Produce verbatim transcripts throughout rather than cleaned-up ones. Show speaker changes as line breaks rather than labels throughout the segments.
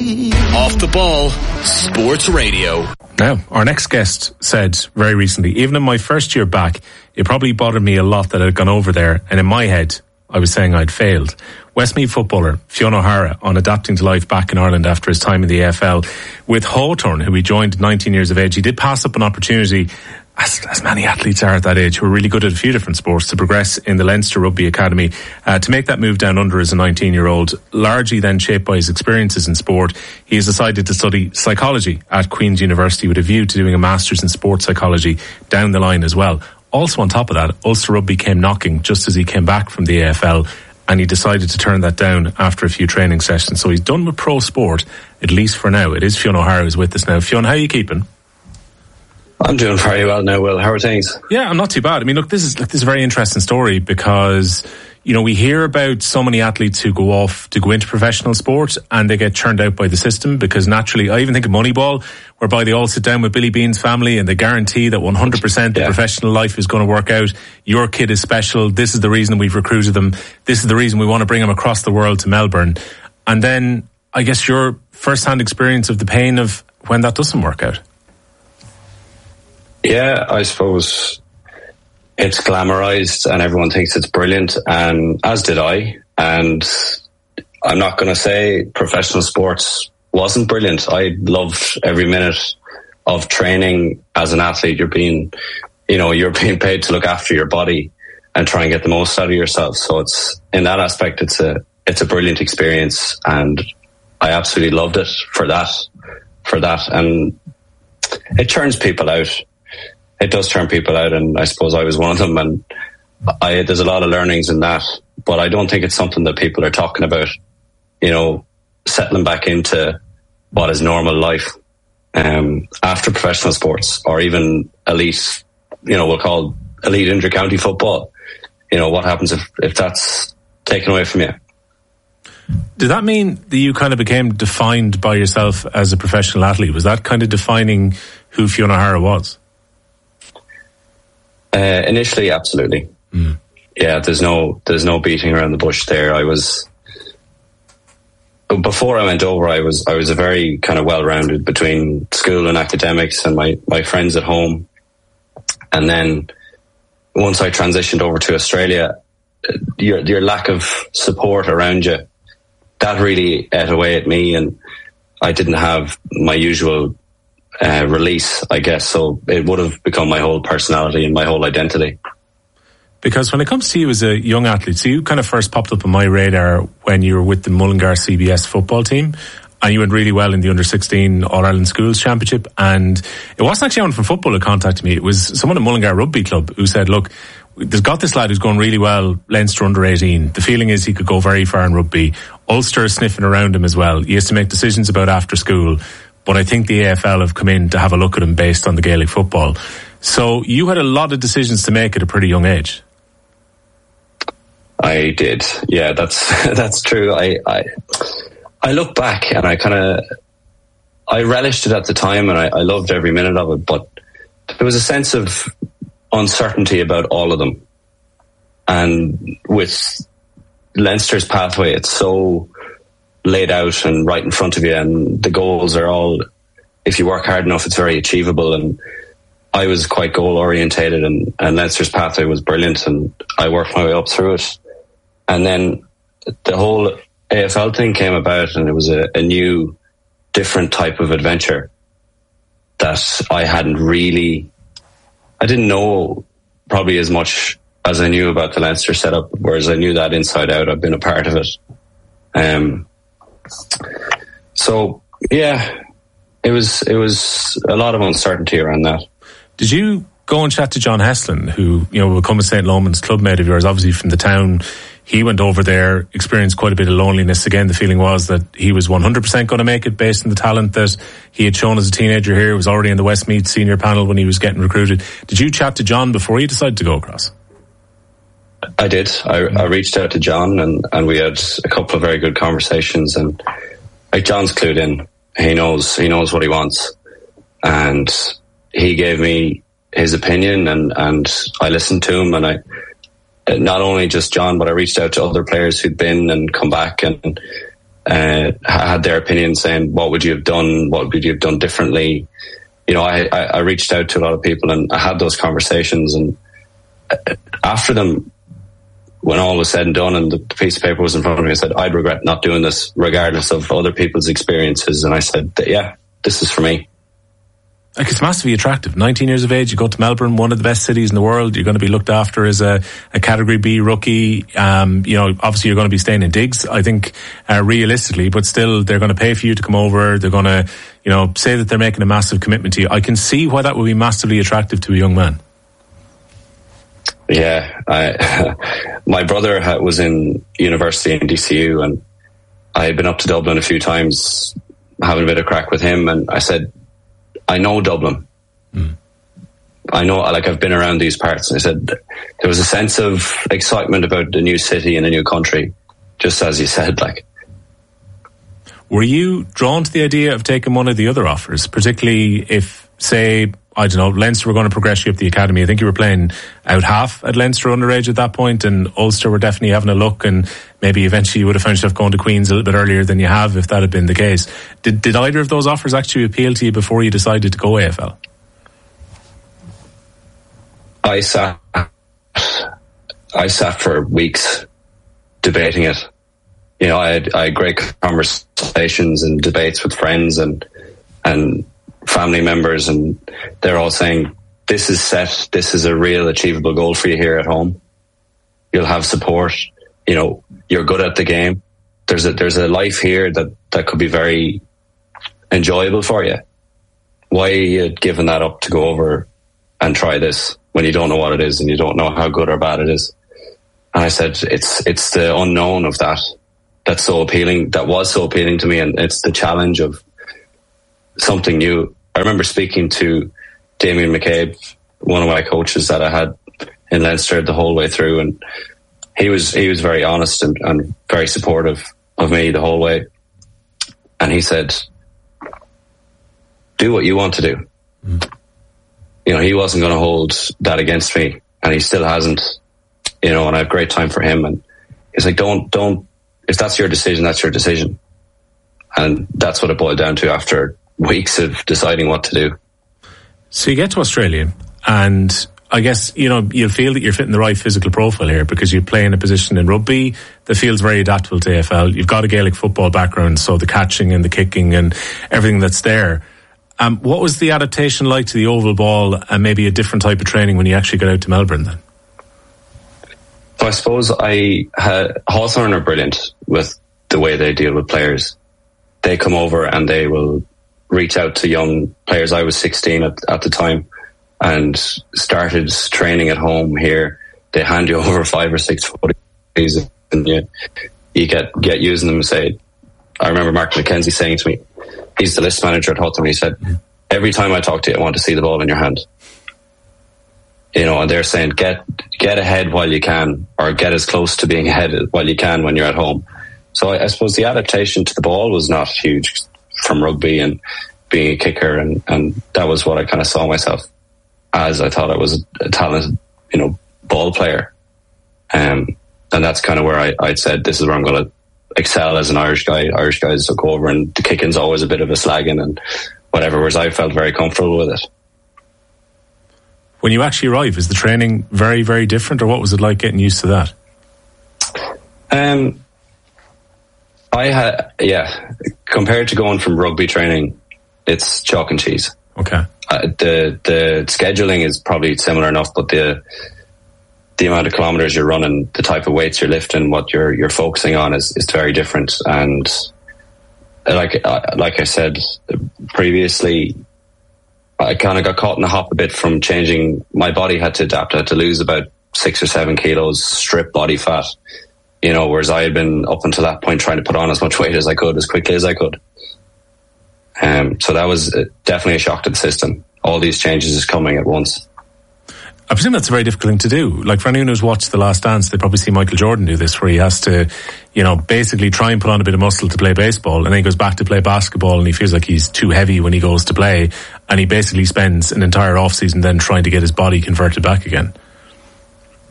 Off the Ball Sports Radio.
Now, our next guest said very recently, even in my first year back, it probably bothered me a lot that I'd gone over there, and in my head, I was saying I'd failed. Westmeath footballer Fionn O'Hara on adapting to life back in Ireland after his time in the A F L with Hawthorn, who he joined at nineteen years of age. He did pass up an opportunity, as, as many athletes are at that age, who are really good at a few different sports, to progress in the Leinster Rugby Academy, uh, to make that move down under as a nineteen-year-old, largely then shaped by his experiences in sport. He has decided to study psychology at Queen's University with a view to doing a master's in sports psychology down the line as well. Also on top of that, Ulster Rugby came knocking just as he came back from the A F L, and he decided to turn that down after a few training sessions. So he's done with pro sport, at least for now. It is Fionn O'Hara who's with us now. Fionn, how are you keeping?
I'm doing very well now, Will. How are things?
Yeah, I'm not too bad. I mean, look, this is like this is a very interesting story because, you know, we hear about so many athletes who go off to go into professional sport and they get churned out by the system because naturally, I even think of Moneyball, whereby they all sit down with Billy Beane's family and they guarantee that one hundred percent the yeah. professional life is going to work out. Your kid is special. This is the reason we've recruited them. This is the reason we want to bring them across the world to Melbourne. And then I guess your first-hand experience of the pain of when that doesn't work out.
Yeah, I suppose it's glamorized and everyone thinks it's brilliant, and as did I. And I'm not going to say professional sports wasn't brilliant. I loved every minute of training as an athlete. You're being, you know, you're being paid to look after your body and try and get the most out of yourself. So it's, in that aspect, it's a, it's a brilliant experience, and I absolutely loved it for that, for that. And it turns people out. It does turn people out, and I suppose I was one of them, and I, there's a lot of learnings in that, but I don't think it's something that people are talking about, you know, settling back into what is normal life um, after professional sports, or even elite, you know, we'll call elite inter-county football. You know, what happens if, if that's taken away from you?
Did that mean that you kind of became defined by yourself as a professional athlete? Was that kind of defining who Fionn O'Hara was?
Uh, initially, absolutely. Mm. Yeah, there's no there's no beating around the bush there. I was before I went over. I was I was a very kind of well-rounded between school and academics and my, my friends at home. And then once I transitioned over to Australia, your your lack of support around you, that really ate away at me, and I didn't have my usual Uh, release, I guess, so it would have become my whole personality and my whole identity.
Because when it comes to you as a young athlete, so you kind of first popped up on my radar when you were with the Mullingar C B S football team, and you went really well in the under sixteen All-Ireland Schools Championship, and it wasn't actually anyone from football who contacted me, it was someone at Mullingar Rugby Club who said, look, there's got this lad who's going really well, Leinster under eighteen. The feeling is he could go very far in rugby. Ulster is sniffing around him as well. He has to make decisions about after school. But I think the A F L have come in to have a look at him based on the Gaelic football. So you had a lot of decisions to make at a pretty young age.
I did. Yeah, that's that's true. I I, I look back and I kind of, I relished it at the time, and I, I loved every minute of it. But there was a sense of uncertainty about all of them. And with Leinster's pathway, it's so laid out and right in front of you, and the goals are all, if you work hard enough, it's very achievable. And I was quite goal orientated, and, and Leinster's pathway was brilliant, and I worked my way up through it. And then the whole A F L thing came about, and it was a, a new, different type of adventure that I hadn't really, I didn't know probably as much as I knew about the Leinster setup, whereas I knew that inside out. I've been a part of it. Um, So yeah, it was it was a lot of uncertainty around that.
Did you go and chat to John Heslin, who, you know, will become a Saint Lomans clubmate of yours, obviously from the town? He went over there, experienced quite a bit of loneliness. Again, the feeling was that he was one hundred percent going to make it based on the talent that he had shown as a teenager here. He was already in the Westmeath senior panel when he was getting recruited. Did you chat to John before you decided to go across?
I did. I, I reached out to John, and, and we had a couple of very good conversations, and like, John's clued in. He knows, he knows what he wants. And he gave me his opinion, and, and I listened to him, and I, not only just John, but I reached out to other players who'd been and come back, and uh, had their opinion, saying, what would you have done? What would you have done differently? You know, I, I, I reached out to a lot of people and I had those conversations, and after them, when all was said and done and the piece of paper was in front of me, I said, I'd regret not doing this regardless of other people's experiences. And I said, yeah, this is for me.
Like, it's massively attractive. nineteen years of age, you go to Melbourne, one of the best cities in the world. You're going to be looked after as a, a Category B rookie. Um, you know, obviously you're going to be staying in digs, I think, uh, realistically, but still they're going to pay for you to come over. They're going to, you know, say that they're making a massive commitment to you. I can see why that would be massively attractive to a young man.
Yeah, I, my brother was in university in D C U, and I had been up to Dublin a few times having a bit of crack with him, and I said, I know Dublin. Mm. I know, like, I've been around these parts. And I said there was a sense of excitement about the new city and a new country, just as you said. Like,
were you drawn to the idea of taking one of the other offers, particularly if, say, I don't know, Leinster were going to progress you up the academy? I think you were playing out half at Leinster underage at that point, and Ulster were definitely having a look, and maybe eventually you would have found yourself going to Queen's a little bit earlier than you have if that had been the case. Did did either of those offers actually appeal to you before you decided to go A F L?
I sat, I sat for weeks debating it. You know, I had, I had great conversations and debates with friends and and family members, and they're all saying, this is set, this is a real achievable goal for you here at home. You'll have support, you know, you're good at the game. There's a there's a life here that, that could be very enjoyable for you. Why are you giving that up to go over and try this when you don't know what it is and you don't know how good or bad it is? And I said, it's it's the unknown of that that's so appealing, that was so appealing to me, and it's the challenge of something new. I remember speaking to Damien McCabe, one of my coaches that I had in Leinster the whole way through, and he was he was very honest and, and very supportive of me the whole way. And he said, do what you want to do. Mm. You know, he wasn't going to hold that against me, and he still hasn't. You know, and I have great time for him. And he's like, don't, don't, if that's your decision, that's your decision. And that's what it boiled down to after weeks of deciding what to do.
So you get to Australia, and I guess, you know, you'll feel that you're fitting the right physical profile here because you play in a position in rugby that feels very adaptable to A F L. You've got a Gaelic football background, so the catching and the kicking and everything that's there. Um, what was the adaptation like to the oval ball and maybe a different type of training when you actually got out to Melbourne then?
So I suppose I had, Hawthorn are brilliant with the way they deal with players. They come over and they will reach out to young players. I was sixteen at, at the time and started training at home here. They hand you over five or six footies and you, you get, get using them and say, I remember Mark McKenzie saying to me, he's the list manager at Hawthorn, he said, every time I talk to you, I want to see the ball in your hand. You know, and they're saying, get get ahead while you can, or get as close to being ahead while you can when you're at home. So I, I suppose the adaptation to the ball was not huge from rugby and being a kicker, and, and that was what I kind of saw myself as. I thought I was a, a talented, you know, ball player. Um, and that's kind of where I, I'd said, this is where I'm going to excel as an Irish guy. Irish guys took over, and the kicking's always a bit of a slagging and whatever, whereas I felt very comfortable with it.
When you actually arrive, is the training very, very different, or what was it like getting used to that?
Um, I had, yeah, compared to going from rugby training, it's chalk and cheese.
Okay.
Uh, the the scheduling is probably similar enough, but the the amount of kilometers you're running, the type of weights you're lifting, what you're you're focusing on is, is very different. And like like I said previously, I kind of got caught in the hop a bit from changing. My body had to adapt. I had to lose about six or seven kilos, strip body fat, you know, whereas I had been up until that point trying to put on as much weight as I could, as quickly as I could. Um, so that was definitely a shock to the system. All these changes is coming at once.
I presume that's a very difficult thing to do. Like, for anyone who's watched The Last Dance, they probably see Michael Jordan do this, where he has to, you know, basically try and put on a bit of muscle to play baseball, and then he goes back to play basketball and he feels like he's too heavy when he goes to play, and he basically spends an entire off season then trying to get his body converted back again.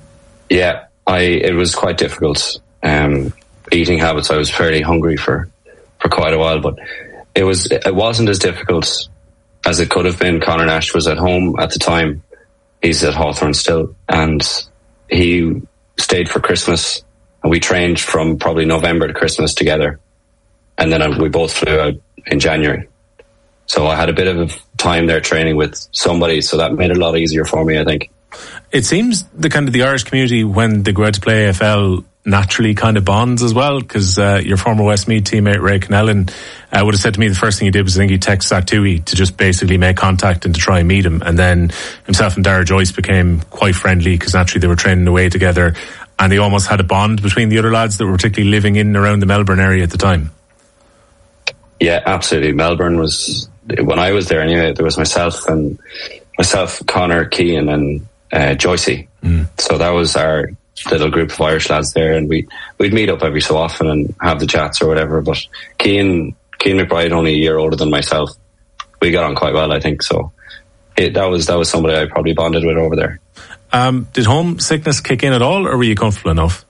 Yeah, I it was quite difficult. Um, eating habits, I was fairly hungry for for quite a while, but it was it wasn't as difficult as it could have been. Conor Nash was at home at the time. He's at Hawthorn still, and he stayed for Christmas, and we trained from probably November to Christmas together, and then we both flew out in January. So I had a bit of time there training with somebody, so that made it a lot easier for me, I think.
It seems the kind of the Irish community, when they go out to play A F L, naturally kind of bonds as well, because uh, your former Westmeath teammate Ray Connellan uh, would have said to me the first thing he did was I think he texted Zach Toohey to just basically make contact and to try and meet him, and then himself and Dara Joyce became quite friendly because naturally they were training away together, and they almost had a bond between the other lads that were particularly living in and around the Melbourne area at the time.
Yeah, absolutely. Melbourne was, when I was there anyway, there was myself and myself, Connor, Keane and uh, Joycey. Mm. So that was our little group of Irish lads there, and we, we'd meet up every so often and have the chats or whatever. But Keane, Keane McBride, only a year older than myself, we got on quite well, I think. So it, that was that was somebody I probably bonded with over there.
Um, did homesickness kick in at all, or were you comfortable enough?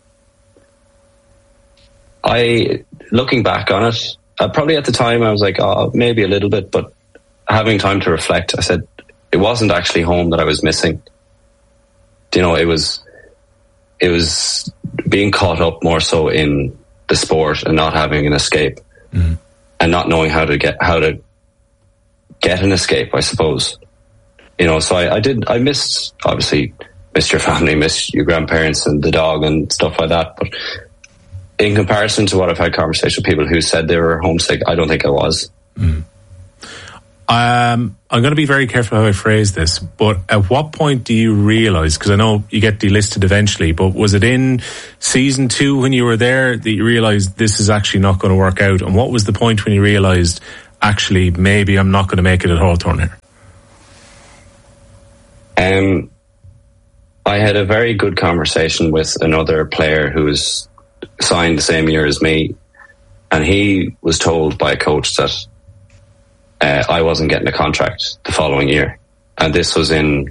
I, looking back on it, uh, probably at the time I was like, oh, maybe a little bit, but having time to reflect, I said it wasn't actually home that I was missing. You know, it was it was being caught up more so in the sport and not having an escape, mm. and not knowing how to get how to get an escape, I suppose. You know, so I, I did. I missed obviously missed your family, missed your grandparents and the dog and stuff like that. But in comparison to what I've had conversations with people who said they were homesick, I don't think I was.
Mm. Um, I'm going to be very careful how I phrase this, but at what point do you realise, because I know you get delisted eventually, but was it in season two when you were there that you realised this is actually not going to work out? And what was the point when you realised, actually, maybe I'm not going to make it at Hawthorn here?
Um, I had a very good conversation with another player who was signed the same year as me, and he was told by a coach that Uh, I wasn't getting a contract the following year, and this was in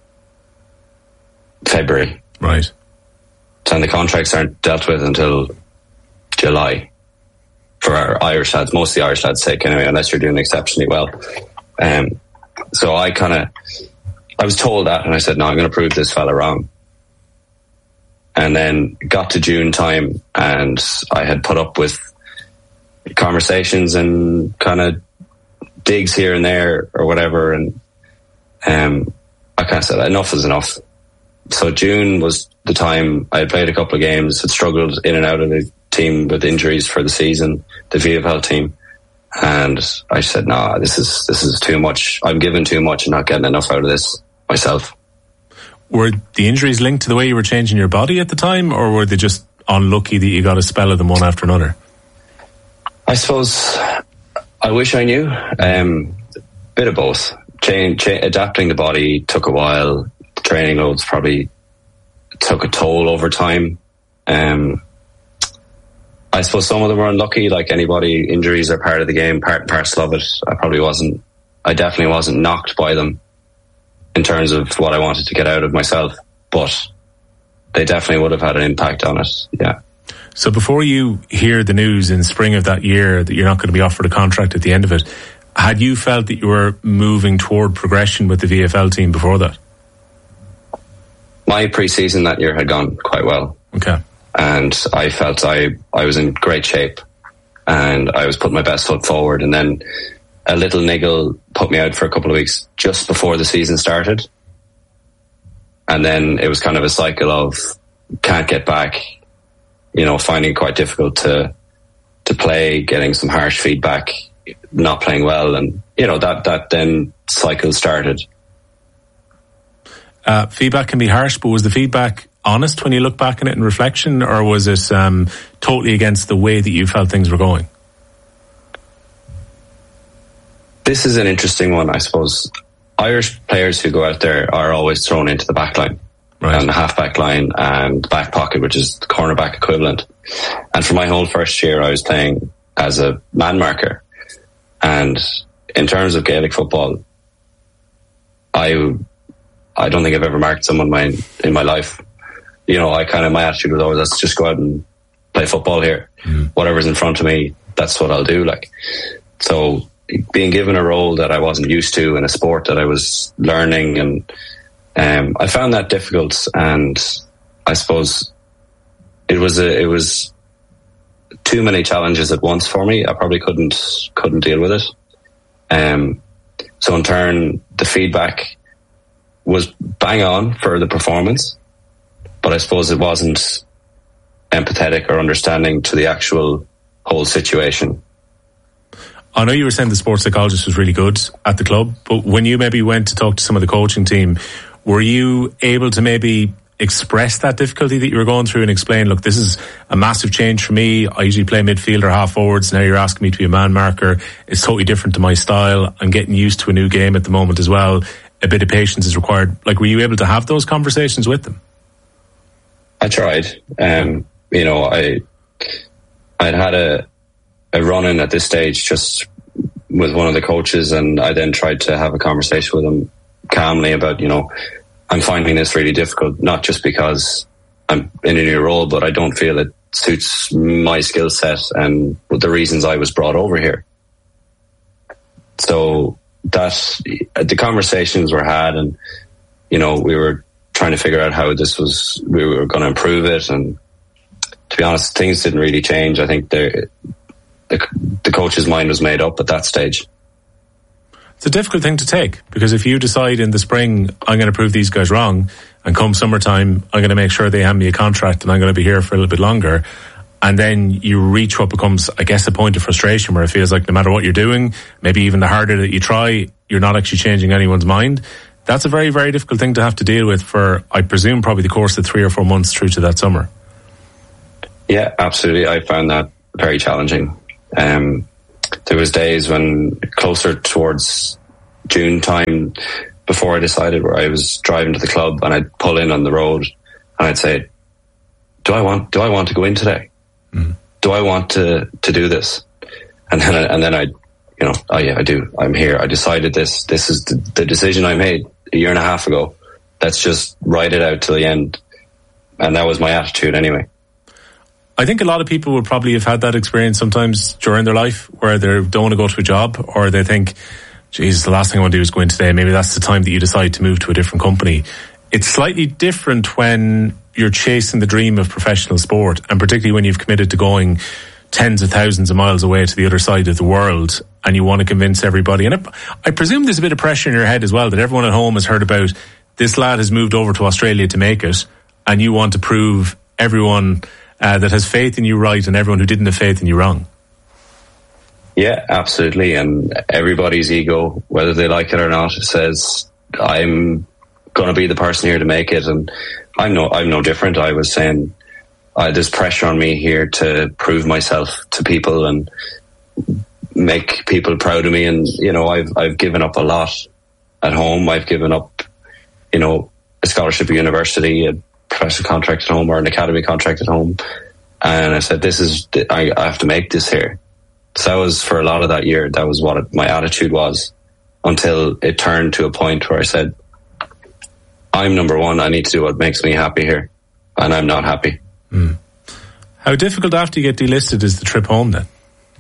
February.
Right.
And the contracts aren't dealt with until July for our Irish lads, most of the Irish lads' sake anyway, unless you're doing exceptionally well. Um, so I kind of, I was told that, and I said, no, I'm going to prove this fella wrong. And then got to June time, and I had put up with conversations and kind of digs here and there or whatever, and um, I kind of said enough is enough. So June was the time I had played a couple of games, had struggled in and out of the team with injuries for the season, the V F L team, and I said, nah, this is this is too much. I'm giving too much and not getting enough out of this myself.
Were the injuries linked to the way you were changing your body at the time, or were they just unlucky that you got a spell of them one after another?
I suppose I wish I knew. Um, bit of both. Change, cha- adapting the body took a while. The training loads probably took a toll over time. Um, I suppose some of them were unlucky, like anybody. Injuries are part of the game, part and parcel of it. I probably wasn't, I definitely wasn't knocked by them in terms of what I wanted to get out of myself, but they definitely would have had an impact on it, yeah.
So before you hear the news in spring of that year that you're not going to be offered a contract at the end of it, had you felt that you were moving toward progression with the V F L team before that?
My pre-season that year had gone quite well.
Okay.
And I felt I, I was in great shape and I was putting my best foot forward, and then a little niggle put me out for a couple of weeks just before the season started. And then it was kind of a cycle of can't get back, you know, finding it quite difficult to to play, getting some harsh feedback, not playing well, and you know that that then cycle started.
Uh, feedback can be harsh, but was the feedback honest when you look back on it in reflection, or was it um, totally against the way that you felt things were going?
This is an interesting one, I suppose. Irish players who go out there are always thrown into the back line. Right. And the half-back line and the back pocket, which is the cornerback equivalent. And for my whole first year, I was playing as a man marker. And in terms of Gaelic football, I I don't think I've ever marked someone my, in my life. You know, I kind of, my attitude was always, let's just go out and play football here. Mm. Whatever's in front of me, that's what I'll do. Like, so being given a role that I wasn't used to in a sport that I was learning, and um, I found that difficult. And I suppose it was a, it was too many challenges at once for me. I probably couldn't couldn't deal with it. Um, so in turn, the feedback was bang on for the performance, but I suppose it wasn't empathetic or understanding to the actual whole situation.
I know you were saying the sports psychologist was really good at the club, but when you maybe went to talk to some of the coaching team, were you able to maybe express that difficulty that you were going through and explain, look, this is a massive change for me. I usually play midfield or half forwards. Now you're asking me to be a man marker. It's totally different to my style. I'm getting used to a new game at the moment as well. A bit of patience is required. Like, were you able to have those conversations with them?
I tried. Um, you know, I, I'd had a, a run-in at this stage just with one of the coaches, and I then tried to have a conversation with him calmly about, you know, I'm finding this really difficult, not just because I'm in a new role, but I don't feel it suits my skill set and the reasons I was brought over here. So that the conversations were had, and, you know, we were trying to figure out how this was, we were going to improve it. And to be honest, things didn't really change. I think the, the, the coach's mind was made up at that stage.
It's a difficult thing to take, because if you decide in the spring, I'm going to prove these guys wrong, and come summertime, I'm going to make sure they hand me a contract and I'm going to be here for a little bit longer, and then you reach what becomes, I guess, a point of frustration where it feels like no matter what you're doing, maybe even the harder that you try, you're not actually changing anyone's mind. That's a very, very difficult thing to have to deal with for, I presume, probably the course of three or four months through to that summer.
Yeah, absolutely. I found that very challenging. Um, there was days when closer towards June time, before I decided, where I was driving to the club and I'd pull in on the road and I'd say, do I want, do I want to go in today? Mm. Do I want to, to do this? And then, I, and then I, you know, oh yeah, I do. I'm here. I decided this, this is the, the decision I made a year and a half ago. Let's just ride it out till the end. And that was my attitude anyway.
I think a lot of people would probably have had that experience sometimes during their life, where they don't want to go to a job, or they think, geez, the last thing I want to do is go in today. Maybe that's the time that you decide to move to a different company. It's slightly different when you're chasing the dream of professional sport, and particularly when you've committed to going tens of thousands of miles away to the other side of the world, and you want to convince everybody. And I, I presume there's a bit of pressure in your head as well, that everyone at home has heard about, this lad has moved over to Australia to make it, and you want to prove everyone uh, that has faith in you right, and everyone who didn't have faith in you wrong.
Yeah, absolutely. And everybody's ego, whether they like it or not, says, I'm going to be the person here to make it. And I'm no, I'm no different. I was saying, uh, there's pressure on me here to prove myself to people and make people proud of me. And, you know, I've, I've given up a lot at home. I've given up, you know, a scholarship at university, a professional contract at home, or an academy contract at home. And I said, this is, I, I have to make this here. So that was, for a lot of that year, that was what it, my attitude was, until it turned to a point where I said, I'm number one. I need to do what makes me happy here, and I'm not happy.
Mm. How difficult after you get delisted is the trip home then?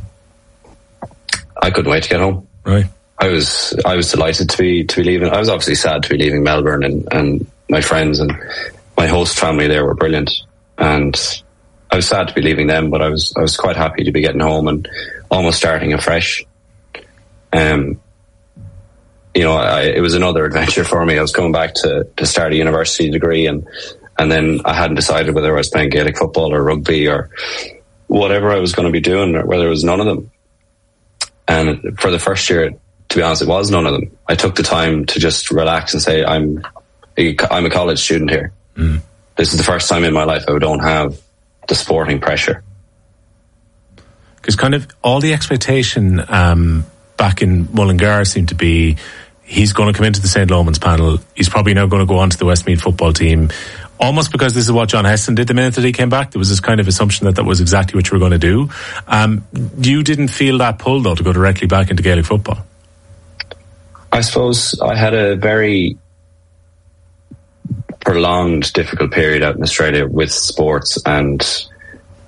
I couldn't wait to get home.
Right.
I was, I was delighted to be, to be leaving. I was obviously sad to be leaving Melbourne, and, and my friends and my host family there were brilliant. And I was sad to be leaving them, but I was, I was quite happy to be getting home and almost starting afresh. Um, you know, I, it was another adventure for me. I was coming back to, to start a university degree, and, and then I hadn't decided whether I was playing Gaelic football or rugby or whatever I was going to be doing, or whether it was none of them. And for the first year, to be honest, it was none of them. I took the time to just relax and say, I'm, a, I'm a college student here. Mm. This is the first time in my life I don't have the sporting pressure.
Because kind of all the expectation um, back in Mullingar seemed to be, he's going to come into the Saint Lomans panel. He's probably now going to go on to the Westmeath football team. Almost because this is what John Heston did the minute that he came back. There was this kind of assumption that that was exactly what you were going to do. Um, you didn't feel that pull, though, to go directly back into Gaelic football?
I suppose I had a very prolonged, difficult period out in Australia with sports, and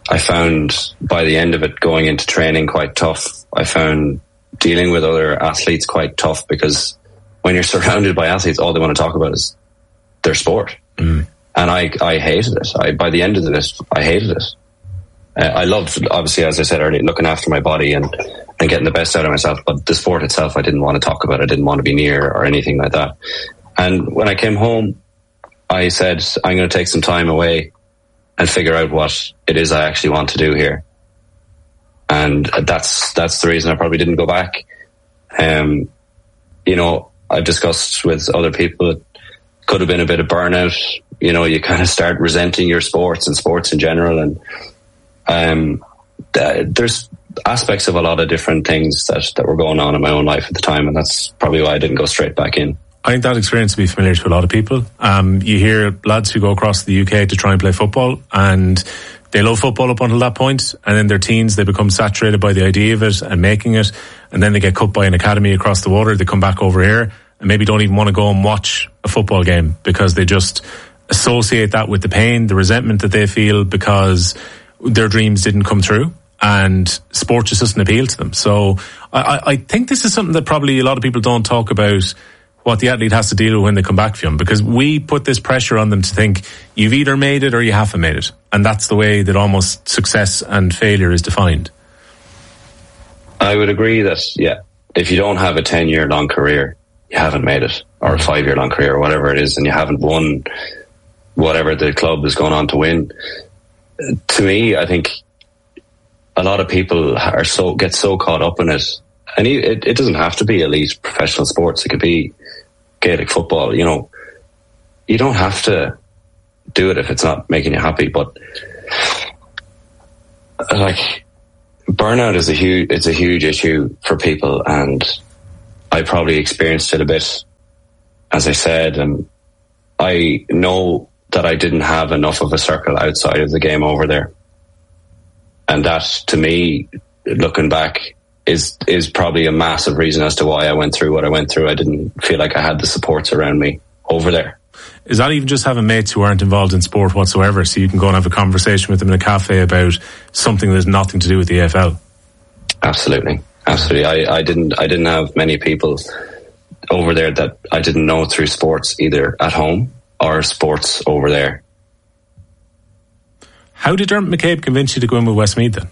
I found by the end of it going into training quite tough. I found dealing with other athletes quite tough, because when you're surrounded by athletes, all they want to talk about is their sport. Mm. And I, I hated it. I, by the end of it, I hated it. Uh, I loved, obviously, as I said earlier, looking after my body and, and getting the best out of myself. But the sport itself, I didn't want to talk about. I didn't want to be near or anything like that. And when I came home, I said, I'm going to take some time away and figure out what it is I actually want to do here. And that's that's the reason I probably didn't go back. Um, you know, I've discussed with other people, it could have been a bit of burnout. You know, you kind of start resenting your sports and sports in general. And um, th- there's aspects of a lot of different things that, that were going on in my own life at the time. And that's probably why I didn't go straight back in.
I think that experience will be familiar to a lot of people. Um, you hear lads who go across the U K to try and play football, and they love football up until that point, and in their teens they become saturated by the idea of it and making it, and then they get cut by an academy across the water. They come back over here and maybe don't even want to go and watch a football game because they just associate that with the pain, the resentment that they feel because their dreams didn't come through, and sport just doesn't appeal to them. So I, I think this is something that probably a lot of people don't talk about, what the athlete has to deal with when they come back from, because we put this pressure on them to think you've either made it or you haven't made it, and that's the way that almost success and failure is defined.
I would agree that, yeah, if you don't have a ten year long career, you haven't made it, or a five year long career, or whatever it is, and you haven't won whatever the club is going on to win. To me, I think a lot of people are so get so caught up in it, and it, it doesn't have to be elite professional sports. It could be Gaelic football. You know, you don't have to do it if it's not making you happy. But like, burnout is a huge, it's a huge issue for people, and I probably experienced it a bit, as I said, and I know that I didn't have enough of a circle outside of the game over there. And that, to me, looking back, is is probably a massive reason as to why I went through what I went through. I didn't feel like I had the supports around me over there.
Is that even just having mates who aren't involved in sport whatsoever, so you can go and have a conversation with them in a cafe about something that has nothing to do with the A F L?
Absolutely. Absolutely. I, I didn't I didn't have many people over there that I didn't know through sports, either at home or sports over there.
How did Dermot McCabe convince you to go in with Westmeath then?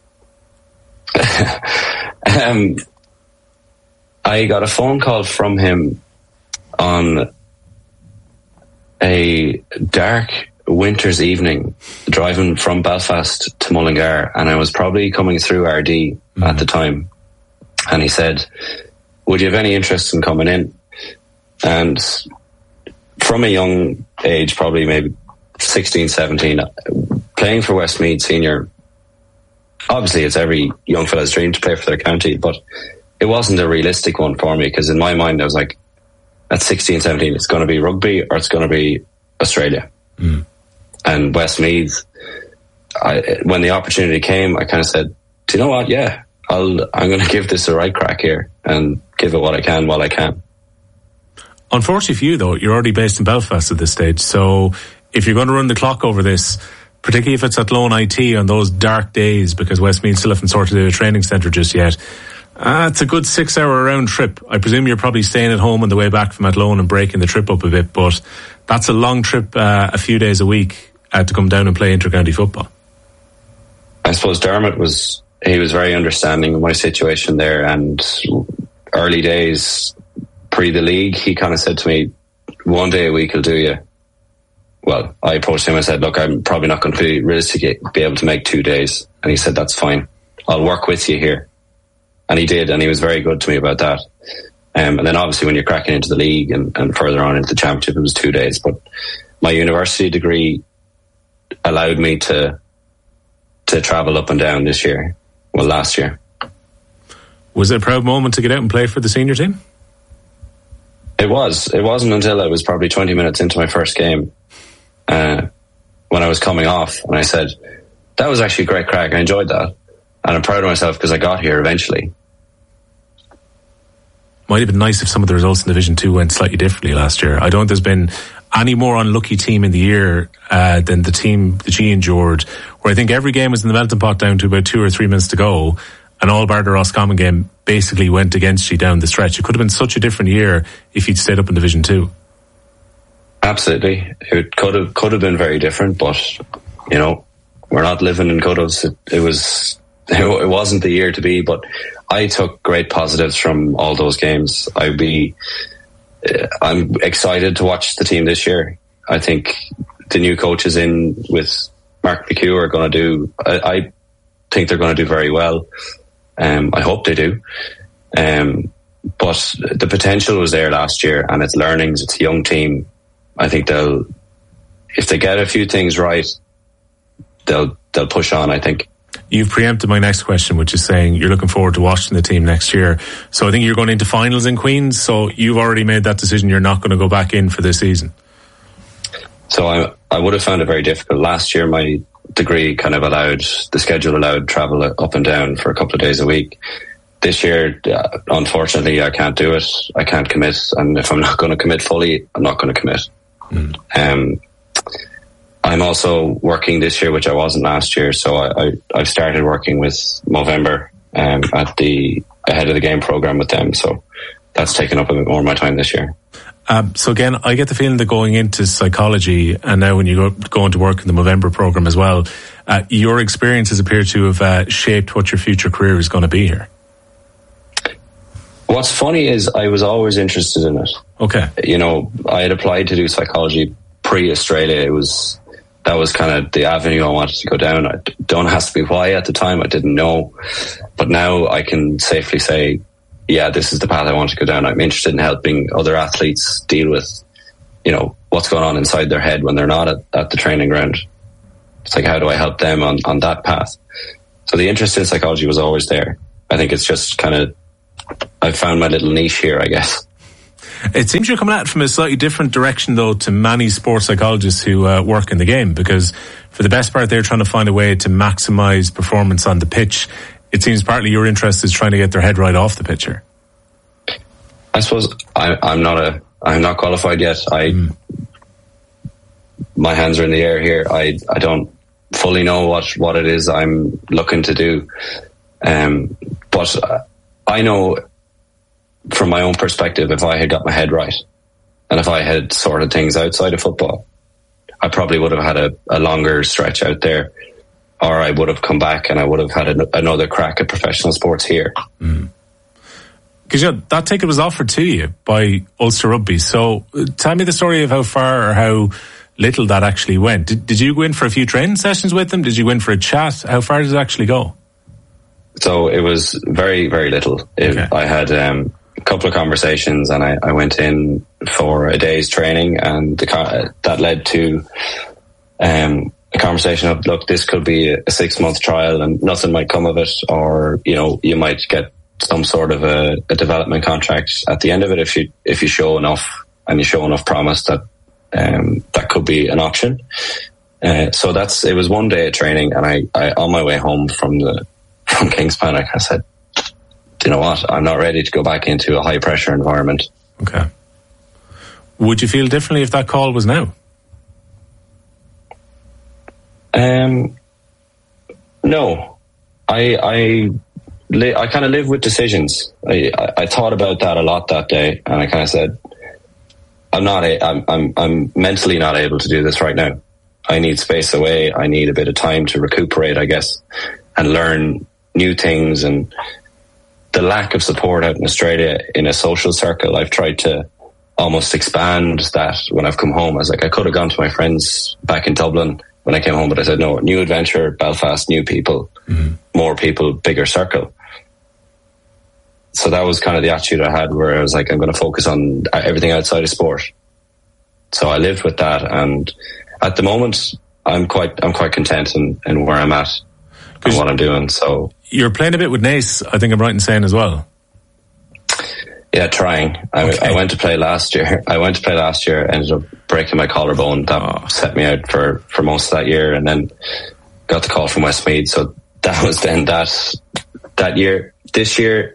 um, I got a phone call from him on a dark winter's evening, driving from Belfast to Mullingar, and I was probably coming through R D mm. at the time. And he said, would you have any interest in coming in? And from a young age, probably maybe sixteen, seventeen, playing for Westmeath Senior, obviously it's every young fella's dream to play for their county, but it wasn't a realistic one for me, because in my mind I was like, at sixteen, seventeen, it's going to be rugby or it's going to be Australia. Mm. And Westmeath, I, when the opportunity came, I kind of said, do you know what? Yeah, I'll, I'm going to give this a right crack here and give it what I can while I can. Unfortunately for you, though, you're already based in Belfast at this stage. So if you're going to run the clock over this, particularly if it's at Lone I T on those dark days, because Westmeath still haven't sorted out a training centre just yet, uh, it's a good six hour round trip. I presume you're probably staying at home on the way back from Athlone and breaking the trip up a bit, but that's a long trip, uh, a few days a week uh, to come down and play inter-county football.
I suppose Dermot was, he was very understanding of my situation there, and early days, pre the league, he kind of said to me, one day a week will do you. Well, I approached him and said, look, I'm probably not going to be realistically be able to make two days. And he said, that's fine. I'll work with you here. And he did, and he was very good to me about that. Um, and then obviously when you're cracking into the league and, and further on into the championship, it was two days. But my university degree allowed me to to travel up and down this year. Well, last year.
Was it a proud moment to get out and play for the senior team?
It was. It wasn't until I was probably twenty minutes into my first game, uh, when I was coming off, and I said, that was actually a great crack. I enjoyed that. And I'm proud of myself because I got here eventually.
Might have been nice if some of the results in Division two went slightly differently last year. I don't think there's been any more unlucky team in the year uh, than the team that she endured, where I think every game was in the melting pot down to about two or three minutes to go, and all bar the Roscommon game basically went against you down the stretch. It could have been such a different year if you'd stayed up in Division Two.
Absolutely, it could have could have been very different, but you know, we're not living in could haves. It, it was it wasn't the year to be. But I took great positives from all those games. I'd be I'm excited to watch the team this year. I think the new coaches in with Mark McHugh are going to do. I, I think they're going to do very well. Um, I hope they do. Um, but the potential was there last year, and it's learnings. It's a young team. I think they'll, if they get a few things right, they'll they'll push on, I think.
You've preempted my next question, which is saying you're looking forward to watching the team next year. So I think you're going into finals in Queen's, so you've already made that decision. You're not going to go back in for this season.
So I I would have found it very difficult. Last year, my degree kind of allowed, the schedule allowed travel up and down for a couple of days a week. This year, uh, unfortunately, I can't do it. I can't commit. And if I'm not going to commit fully, I'm not going to commit. Mm. Um, I'm also working this year, which I wasn't last year. So I, I, I've started working with Movember um, at the ahead of the game program with them. So that's taken up a bit more of my time this year.
Um, so again, I get the feeling that going into psychology, and now when you go, go into work in the Movember program as well, uh, your experiences appear to have uh, shaped what your future career is going to be here.
What's funny is I was always interested in it.
Okay.
You know, I had applied to do psychology pre-Australia. It was, that was kind of the avenue I wanted to go down. I don't ask me why at the time. I didn't know. But now I can safely say, yeah, this is the path I want to go down. I'm interested in helping other athletes deal with, you know, what's going on inside their head when they're not at, at the training ground. It's like, how do I help them on, on that path? So the interest in psychology was always there. I think it's just kind of, I found my little niche here, I guess.
It seems you're coming at it from a slightly different direction, though, to many sports psychologists who uh, work in the game, because for the best part, they're trying to find a way to maximise performance on the pitch. It seems partly your interest is trying to get their head right off the pitch here.
I suppose I, I'm not a, I'm not qualified yet. I, mm. my hands are in the air here. I, I don't fully know what, what it is I'm looking to do. Um, but uh, I know from my own perspective, if I had got my head right and if I had sorted things outside of football, I probably would have had a, a longer stretch out there, or I would have come back and I would have had an, another crack at professional sports here.
Mm. Because you know, that ticket was offered to you by Ulster Rugby. So uh, tell me the story of how far or how little that actually went. Did, did you go in for a few training sessions with them? Did you go in for a chat? How far did it actually go?
So it was very, very little. It, okay. I had um, a couple of conversations and I, I went in for a day's training, and the, that led to um, a conversation of, look, this could be a six month trial and nothing might come of it, or, you know, you might get some sort of a, a development contract at the end of it if you, if you show enough and you show enough promise that um, that could be an option. Uh, so that's, it was one day of training, and I, I on my way home from the, from Kingspan, I said, do you know what? I'm not ready to go back into a high pressure environment.
Okay. Would you feel differently if that call was now?
Um, no, I, I, li- I kind of live with decisions. I, I, I thought about that a lot that day, and I kind of said, I'm not, a, I'm, I'm, I'm mentally not able to do this right now. I need space away. I need a bit of time to recuperate, I guess, and learn new things. And the lack of support out in Australia in a social circle, I've tried to almost expand that when I've come home. I was like, I could have gone to my friends back in Dublin when I came home, but I said, no, new adventure, Belfast, new people, mm-hmm. more people, bigger circle. So that was kind of the attitude I had, where I was like, I'm going to focus on everything outside of sport. So I lived with that, and at the moment, I'm quite, I'm quite content in, in where I'm at and what I'm doing. So
you're playing a bit with Naas, I think I'm right in saying as well.
Yeah, trying. I, okay. I went to play last year. I went to play last year, ended up breaking my collarbone. That oh. set me out for, for most of that year, and then got the call from Westmeath. So that was then that, that year. This year,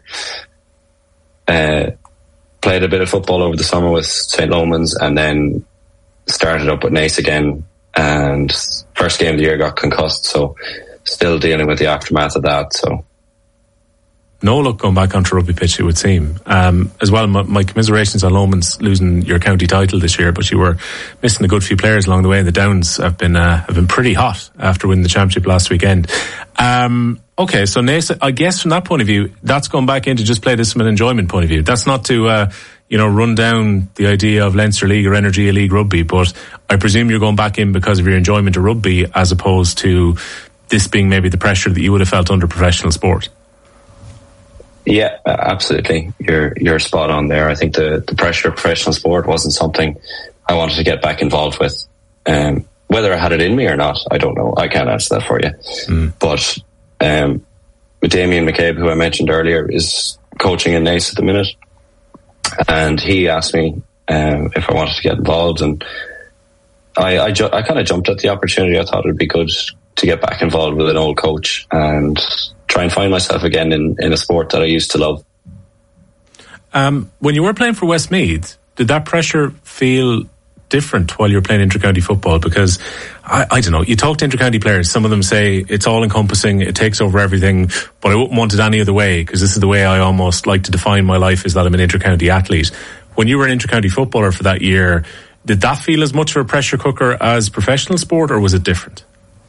uh, played a bit of football over the summer with Saint Lomans, and then started up with Naas again, and first game of the year got concussed, so still dealing with the aftermath of that. So
no luck going back onto rugby pitch, it would seem. Um, as well, my, my commiserations on Lomans losing your county title this year, but you were missing a good few players along the way, and the Downs have been uh, have been pretty hot after winning the championship last weekend. Um, okay, so Naas, I guess from that point of view, that's gone back in to just play this from an enjoyment point of view. That's not to uh, you know run down the idea of Leinster League or Energy League rugby, but I presume you're going back in because of your enjoyment of rugby, as opposed to this being maybe the pressure that you would have felt under professional sport.
Yeah, absolutely. You're you're spot on there. I think the, the pressure of professional sport wasn't something I wanted to get back involved with. Um, whether I had it in me or not, I don't know. I can't answer that for you. Mm. But um, Damien McCabe, who I mentioned earlier, is coaching in Naas at the minute, and he asked me um, if I wanted to get involved, and I I, ju- I kind of jumped at the opportunity. I thought it would be good to get back involved with an old coach and try and find myself again in, in a sport that I used to love.
Um, when you were playing for Westmeath, did that pressure feel different while you were playing inter-county football? Because, I, I don't know, you talk to inter-county players, some of them say it's all-encompassing, it takes over everything, but I wouldn't want it any other way, because this is the way I almost like to define my life, is that I'm an inter-county athlete. When you were an inter-county footballer for that year, did that feel as much of a pressure cooker as professional sport, or was it different?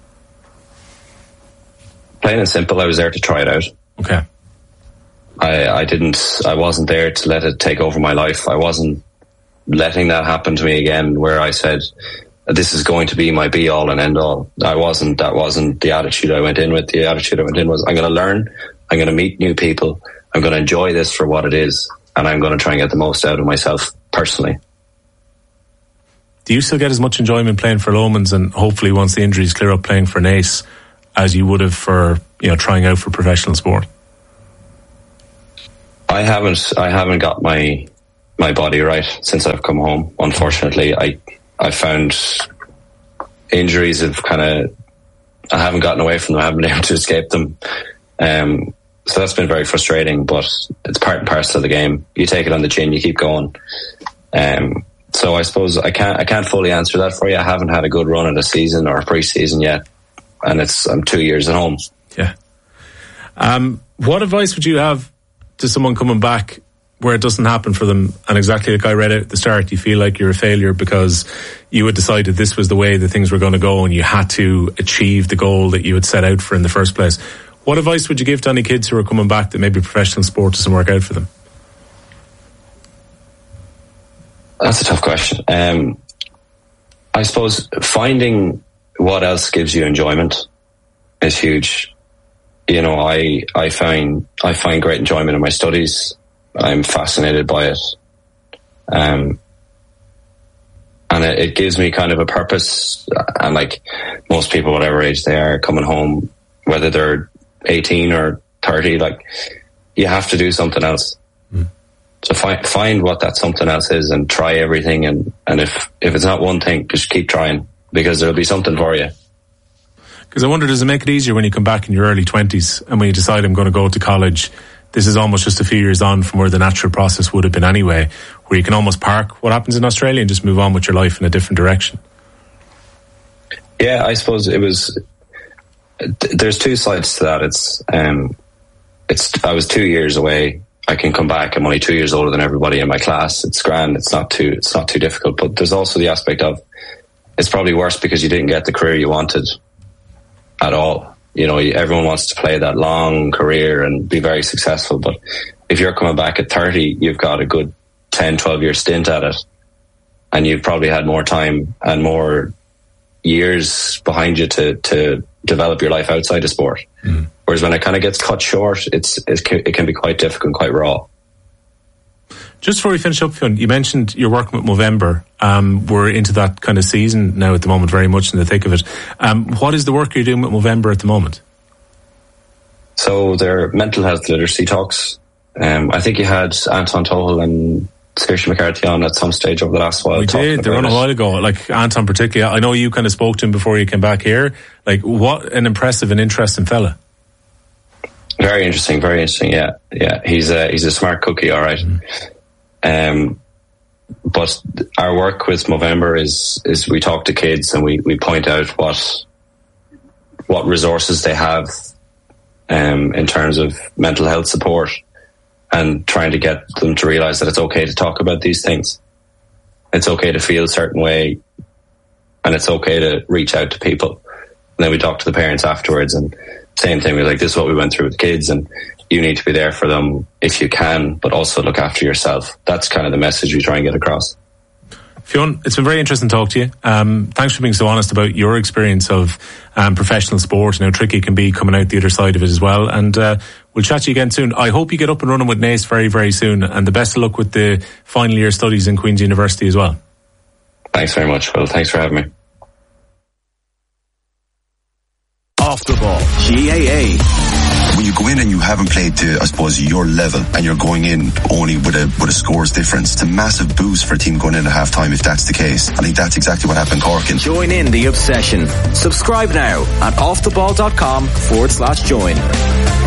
Plain and simple, I was there to try it out.
Okay.
I, I didn't, I wasn't there to let it take over my life. I wasn't letting that happen to me again, where I said, this is going to be my be all and end all. I wasn't, that wasn't the attitude I went in with. The attitude I went in was, I'm going to learn, I'm going to meet new people, I'm going to enjoy this for what it is, and I'm going to try and get the most out of myself personally.
Do you still get as much enjoyment playing for Lomans, and hopefully once the injuries clear up, playing for Naas, as you would have for, you know, trying out for professional sport? I
haven't, I haven't got my, my body right since I've come home. Unfortunately, I, I found injuries have kind of, I haven't gotten away from them. I haven't been able to escape them. Um, so that's been very frustrating, but it's part and parcel of the game. You take it on the chin, you keep going. Um, so I suppose I can't, I can't fully answer that for you. I haven't had a good run in a season or a pre-season yet. And it's I'm two years at home.
Yeah. Um, what advice would you have to someone coming back where it doesn't happen for them? And exactly like I read out at the start, you feel like you're a failure because you had decided this was the way that things were going to go, and you had to achieve the goal that you had set out for in the first place. What advice would you give to any kids who are coming back that maybe professional sport doesn't work out for them?
That's a tough question. Um, I suppose finding what else gives you enjoyment is huge. You know, I, I find, I find great enjoyment in my studies. I'm fascinated by it. Um, and it, it gives me kind of a purpose. And like most people, whatever age they are, coming home, whether they're eighteen or thirty, like you have to do something else. Mm. So find, find what that something else is and try everything. And, and if, if it's not one thing, just keep trying, because there'll be something for you.
Because I wonder, does it make it easier when you come back in your early twenties and when you decide I'm going to go to college? This is almost just a few years on from where the natural process would have been anyway, where you can almost park what happens in Australia and just move on with your life in a different direction.
Yeah, I suppose it was, there's two sides to that. It's, um, it's, I was two years away. I can come back. I'm only two years older than everybody in my class. It's grand. It's not too, it's not too difficult, but there's also the aspect of, it's probably worse because you didn't get the career you wanted at all. You know, everyone wants to play that long career and be very successful. But if you're coming back at thirty, you've got a good ten, twelve year stint at it. And you've probably had more time and more years behind you to, to develop your life outside of sport. Mm. Whereas when it kind of gets cut short, it's, it's it can be quite difficult, quite raw.
Just before we finish up, Fionn, you mentioned you're working with Movember. Um, we're into that kind of season now at the moment, very much in the thick of it. Um, what is the work you're doing with Movember at the moment?
So they're mental health literacy talks. Um, I think you had Anton Tohel and Saoirse McCarthy on at some stage over the last while.
We did, they were on a while ago. Like Anton particularly, I know you kind of spoke to him before you came back here. Like, what an impressive and interesting fella.
Very interesting, very interesting, yeah. Yeah, he's a, he's a smart cookie, all right. Mm. Um, but our work with Movember is is we talk to kids and we, we point out what what resources they have um, in terms of mental health support, and trying to get them to realise that it's okay to talk about these things. It's okay to feel a certain way, and it's okay to reach out to people. And then we talk to the parents afterwards, and same thing, we're like, this is what we went through with kids, and you need to be there for them if you can, but also look after yourself. That's kind of the message we try and get across.
Fionn, it's been very interesting to talk to you. Um, thanks for being so honest about your experience of um, professional sport and how tricky it can be coming out the other side of it as well. And uh, we'll chat to you again soon. I hope you get up and running with Naas very, very soon. And the best of luck with the final year studies in Queen's University as well.
Thanks very much, Will. Thanks for having me.
Off the ball. G A A.
When you go in and you haven't played to, I suppose, your level, and you're going in only with a with a scores difference, it's a massive boost for a team going in at half time if that's the case. I think that's exactly what happened Cork. And
join in the obsession. Subscribe now at offtheball.com forward slash join.